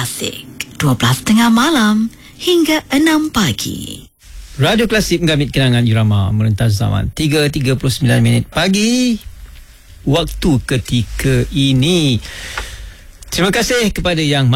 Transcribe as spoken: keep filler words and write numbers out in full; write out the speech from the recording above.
Klasik, dua belas tiga puluh malam hingga enam pagi. Radio Klasik menggambit kenangan irama merentas zaman. Tiga tiga puluh sembilan minit pagi waktu ketika ini. Terima kasih kepada yang